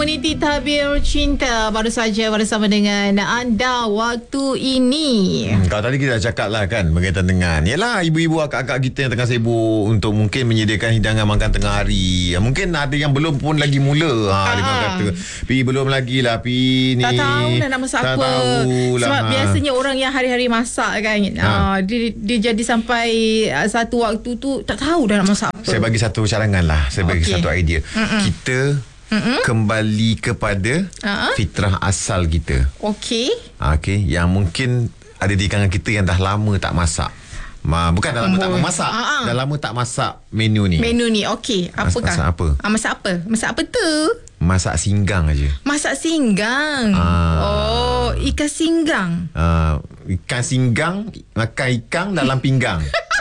Komuniti Tabir Cinta baru saja bersama dengan anda waktu ini. Kalau tadi kita dah cakap lah kan berkaitan dengan yalah ibu-ibu akak-akak kita yang tengah sibuk untuk mungkin menyediakan hidangan makan tengah hari. Mungkin ada yang belum pun lagi mula. Dia kata Pi belum lagi lah Pi ni. Tak tahu dah nak masak apa. Sebab biasanya orang yang hari-hari masak kan dia jadi sampai satu waktu tu tak tahu dah nak masak apa. Saya bagi satu cadangan lah. Saya bagi satu idea. Kita kembali kepada fitrah asal kita. Okey. Okey, yang mungkin ada di kalangan kita yang dah lama tak masak. Bukan dah lama tak memasak. Dah lama tak masak menu ni. Menu ni okey. Apakah? Masak apa? Masak apa? Masak apa tu? Masak singgang aja. Masak singgang. Oh, ikan singgang. Ikan singgang makan ikan dalam pinggang.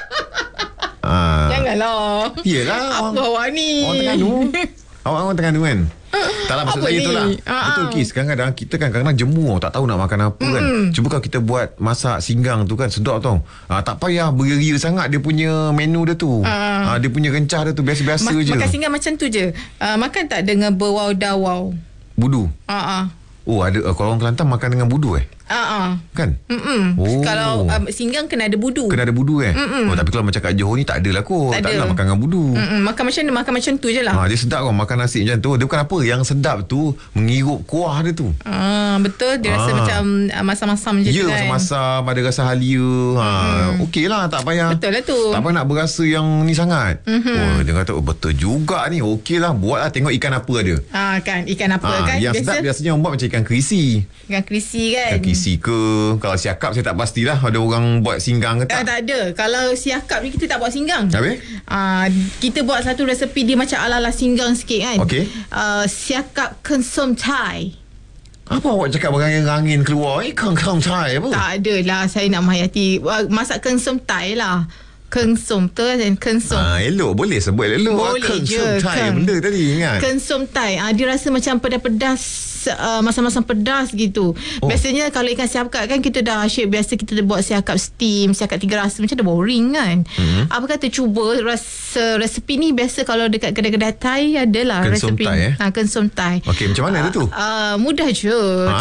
Janganlah. Yelah. Apa awak ni? Orang Terengganu. Orang Terengganu kan. Tak lah, maksud saya itulah. Betul Kis. Kadang-kadang kita kan kadang-kadang jemur, tak tahu nak makan apa kan. Cuba kalau kita buat masak singgang tu kan sedap tau. Tak payah beria sangat dia punya menu dia tu. Dia punya rencah dia tu biasa-biasa je. Makan singgang macam tu je. Makan tak dengan berwau dawau? Budu. Oh ada kalau orang Kelantan makan dengan budu kan? Kalau singgang kena ada budu. Kena ada budu Oh tapi kalau macam kat Johor ni tak adalah kot. Tak adalah makan dengan budu. Makan macam mana? Makan macam tu je lah. Dia sedap kau makan nasi macam tu. Dia bukan apa. Yang sedap tu menghirup kuah dia tu. Betul. Dia rasa macam masam-masam je kan. Ya, masam. Ada rasa halia. Okey lah, tak payah. Betul lah tu. Tak payah nak berasa yang ni sangat. Dia kata betul juga ni. Okey lah, buat lah. Tengok ikan apa ada. Kan ikan apa kan. Yang sedap biasanya orang buat macam ikan kerisi. Ikan kerisi kan. Ikan kerisi ke. Kalau siakap saya tak pastilah ada orang buat singgang ke tak. Tak ada. Kalau siakap ni kita tak buat singgang. Habis? Kita buat satu resepi dia macam ala-ala singgang sikit kan. Okey. Siakap kensum Thai. Apa awak cakap berangin-angin keluar? Kang Thai apa? Tak adalah, saya nak menghayati. Masak kensum Thai lah. Kensum tu kan, kensum. Elok, boleh sebut elok. Boleh je. Kensum Thai benda tadi ingat. Kensum Thai. Dia rasa macam pedas-pedas, masam-masam pedas gitu. Biasanya kalau ikan siakap kan kita dah asyik biasa kita buat siakap steam, siakap 3 rasa macam dah boring kan. Apa kata cuba resepi ni. Biasa kalau dekat kedai-kedai Thai adalah kensum resepi Thai, kensum Thai. Okey, macam mana dia tu? Mudah je.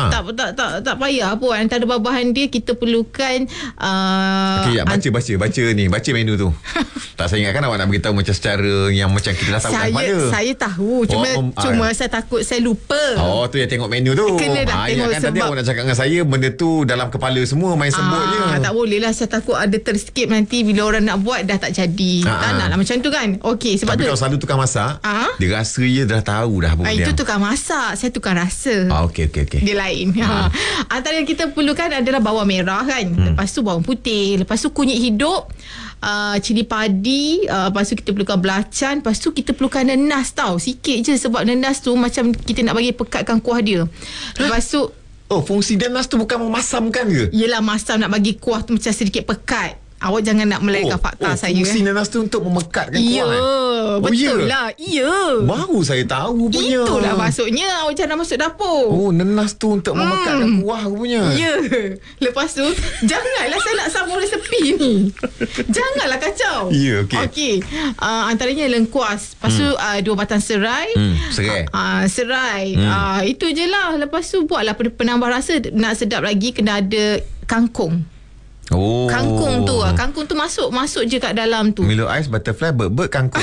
Tak payah pun. Antara bahan dia kita perlukan okey, baca ni. Baca menu tu. Tak, saya ingatkan awak nak beritahu macam secara yang macam kita dah tahu kan pada. Saya tahu. Cuma saya takut saya lupa. Tu yang tengok menu tu. Kena dah tengok kan sebab tadi awak nak cakap dengan saya benda tu dalam kepala semua main sebut je. Tak boleh lah. Saya takut ada terskip nanti bila orang nak buat dah tak jadi. Tak nak lah macam tu kan. Okey, sebab tapi tu. kalau selalu tukang masak, dia rasa je dah tahu dah apa itu tukang masak. Saya tukang rasa. Okey. Dia lain. Antara yang kita perlukan adalah bawang merah kan. Lepas tu bawang putih. Lepas tu kunyit hidup. Cili padi. Lepas tu kita perlukan belacan. Lepas tu kita perlukan nenas tau. Sikit je sebab nenas tu macam kita nak bagi pekatkan kuah dia. Lepas tu fungsi nenas tu bukan memasamkan ke? Yelah, masam nak bagi kuah tu macam sedikit pekat. Awak jangan nak melainkan fakta saya. Fungsi nenas tu untuk memekatkan kuah. Betul lah. Ya. Baru saya tahu punya. Itulah maksudnya. Awak jangan masuk dapur. Nenas tu untuk memekatkan kuah punya. Ya. Lepas tu janganlah saya nak sambung resepi ni. Janganlah kacau. Ya, okey. Antaranya lengkuas. Lepas tu 2 batang serai. Serai. Serai. Itu je lah. Lepas tu buatlah penambah rasa. Nak sedap lagi kena ada kangkung. Kangkung tu masuk je kat dalam tu. Milo ais, butterfly, bird kangkung.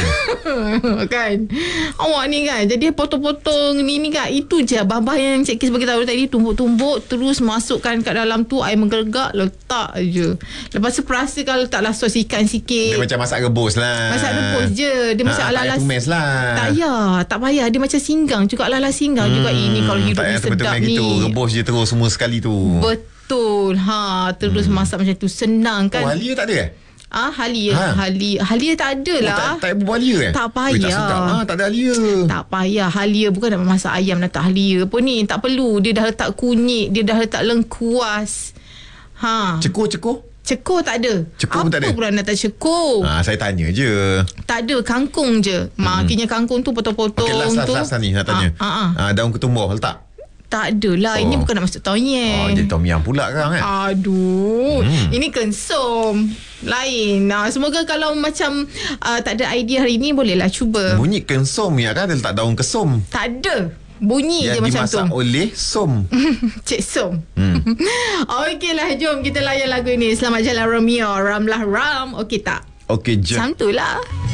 Kan. Awak ni kan jadi potong-potong ni kan. Itu je bahan-bahan yang Cik Kis bagi tahu tadi. Tumbuk-tumbuk terus masukkan kat dalam tu. Air menggelegak, letak je. Lepas tu perasa kalau letaklah sos ikan sikit. Dia macam masak rebus lah. Masak rebus je. Dia macam ala-ala. Tak tumis lah. Tak payah. Dia macam singgang juga. Ala-ala singgang juga. Ini kalau hidup ni sedap ni. Rebus je terus semua sekali tu. Betul. Terus masak macam tu. Senang kan. Halia tak ada Halia tak ada lah. Tak ada halia tak payah. Tak sedap tak ada halia. Tak payah. Halia bukan nak masak ayam nak tak halia pun ni. Tak perlu. Dia dah letak kunyit. Dia dah letak lengkuas. Cekur tak ada. Cekur pun tak ada. Apa pula nak tak cekur? Saya tanya je. Tak ada. Kangkung je. Maknanya kangkung tu potong-potong. Okey, last ni nak tanya. Daun ketumbar letak? Tak adalah. Ini bukan nak masuk tom yum. Jadi tom yum pula kan? Aduh. Ini kensum. Lain. Semoga kalau macam tak ada idea hari ni, bolehlah cuba. Bunyi kensum ya kan? Dia letak daun kesum. Tak ada. Bunyi je yang macam tu. dimasak oleh Som. Cik Som. Okeylah, jom kita layan lagu ini. Selamat Jalan Romeo, Ramlah Ram. Okey tak? Okey je. Macam tu lah.